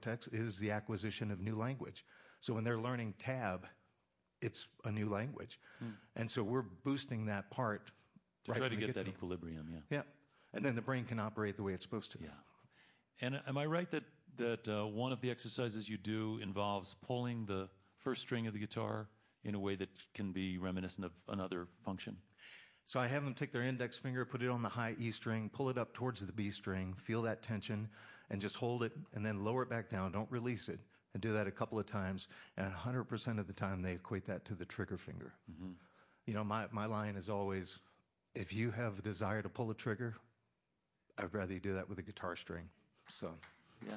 cortex is the acquisition of new language. So when they're learning tab, it's a new language. And so we're boosting that part to try to get that equilibrium, yeah. And then the brain can operate the way it's supposed to. Yeah. And am I right that one of the exercises you do involves pulling the first string of the guitar in a way that can be reminiscent of another function? So I have them take their index finger, put it on the high E string, pull it up towards the B string, feel that tension, and just hold it, and then lower it back down. Don't release it. And do that a couple of times. And 100% of the time, they equate that to the trigger finger. Mm-hmm. You know, my line is always, if you have a desire to pull a trigger, I'd rather you do that with a guitar string. So, yeah.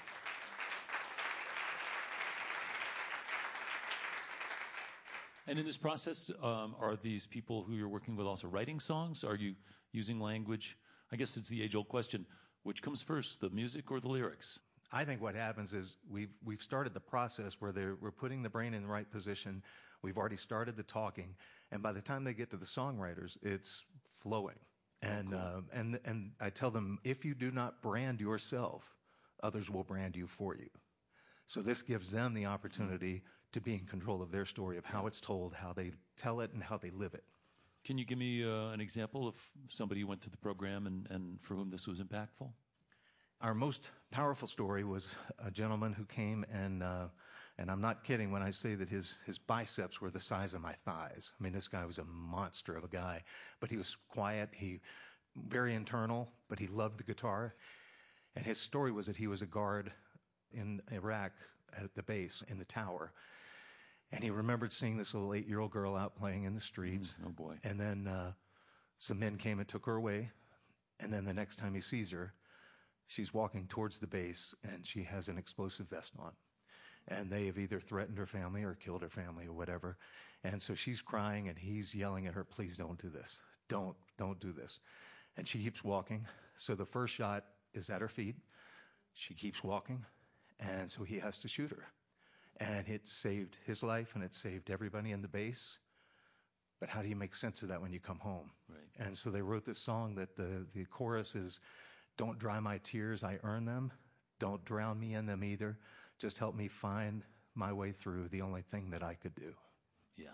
And in this process, are these people who you're working with also writing songs? Are you using language? I guess it's the age-old question, which comes first, the music or the lyrics? I think what happens is we've started the process where we're putting the brain in the right position. We've already started the talking, and by the time they get to the songwriters, it's flowing. And cool. And I tell them, if you do not brand yourself, others will brand you for you. So this gives them the opportunity to be in control of their story, of how it's told, how they tell it, and how they live it. Can you give me an example of somebody who went through the program and for whom this was impactful? Our most powerful story was a gentleman who came, and I'm not kidding when I say that his biceps were the size of my thighs. I mean, this guy was a monster of a guy, but he was quiet, very internal, but he loved the guitar. And his story was that he was a guard in Iraq at the base in the tower. And he remembered seeing this little 8-year-old girl out playing in the streets. Oh, boy. And then some men came and took her away. And then the next time he sees her, she's walking towards the base, and she has an explosive vest on. And they have either threatened her family or killed her family or whatever. And so she's crying, and he's yelling at her, please don't do this. Don't do this. And she keeps walking. So the first shot is at her feet. She keeps walking, and so he has to shoot her. And it saved his life, and it saved everybody in the base. But how do you make sense of that when you come home? Right. And so they wrote this song that the chorus is, don't dry my tears, I earn them. Don't drown me in them either. Just help me find my way through, the only thing that I could do. Yeah.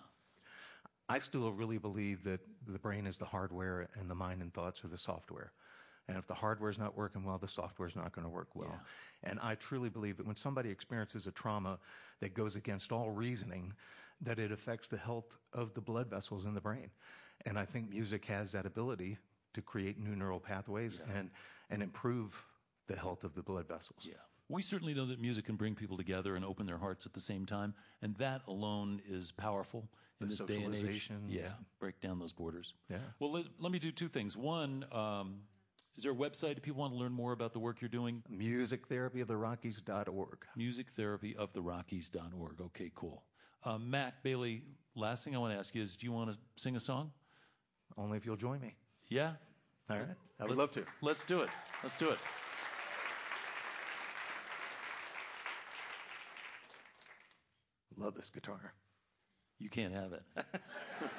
I still really believe that the brain is the hardware and the mind and thoughts are the software. And if the hardware's not working well, the software's not going to work well. Yeah. And I truly believe that when somebody experiences a trauma that goes against all reasoning, that it affects the health of the blood vessels in the brain. And I think music has that ability to create new neural pathways and improve the health of the blood vessels. Yeah. We certainly know that music can bring people together and open their hearts at the same time, and that alone is powerful in this day and age. Yeah, break down those borders. Yeah. Well, let me do two things. One, is there a website if people want to learn more about the work you're doing? musictherapyoftherockies.org. musictherapyoftherockies.org. Okay, cool. Mac Bailey, last thing I want to ask you is, do you want to sing a song? Only if you'll join me. Yeah? All right. I would love to. Let's do it. Let's do it. Love this guitar. You can't have it.